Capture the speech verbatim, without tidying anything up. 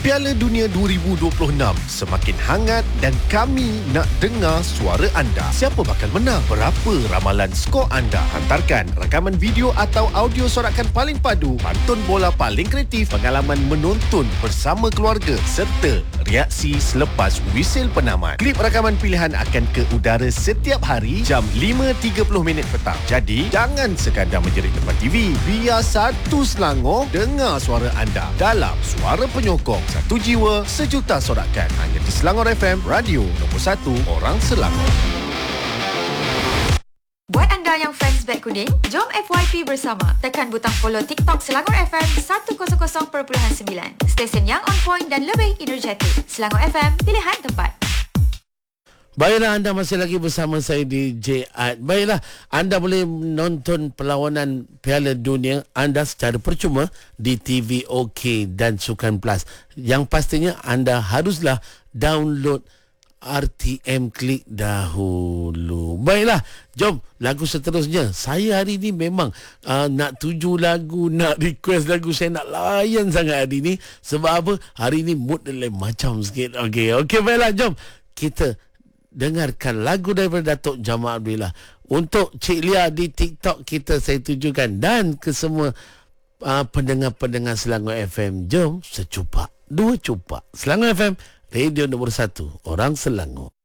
Piala Dunia dua ribu dua puluh enam semakin hangat dan kami nak dengar suara anda. Siapa bakal menang? Berapa ramalan skor anda? Hantarkan rakaman video atau audio sorakan paling padu, pantun bola paling kreatif, pengalaman menonton bersama keluarga serta reaksi selepas wisil penamat. Klip rakaman pilihan akan ke udara setiap hari jam lima tiga puluh minit petang. Jadi, jangan sekadar menjerit depan T V. Biar satu Selangor dengar suara anda dalam Suara Penyokong. Satu jiwa, sejuta sorakan. Hanya di Selangor F M, radio nombor satu orang Selangor. Buat anda yang fans beg kuning, jom F Y P bersama. Tekan butang follow TikTok Selangor F M seratus perpuluhan sembilan. Stesen yang on point dan lebih energetik. Selangor F M, pilihan tempat. Baiklah, anda masih lagi bersama saya di J Ad. Baiklah, anda boleh menonton perlawanan Piala Dunia anda secara percuma di T V OK dan Sukan Plus. Yang pastinya anda haruslah download R T M Klik dahulu. Baiklah, jom lagu seterusnya. Saya hari ni memang uh, nak tuju lagu, nak request lagu. Saya nak layan sangat hari ni. Sebab apa? Hari ni mood lain macam sikit. Okey, okey, baiklah, jom kita dengarkan lagu daripada Datuk Jamal Abdillah. Untuk Cik Lia di TikTok kita saya tujukan, dan ke semua uh, pendengar-pendengar Selangor F M. Jom secupak, dua cupak. Selangor F M, radio nombor satu orang Selangor.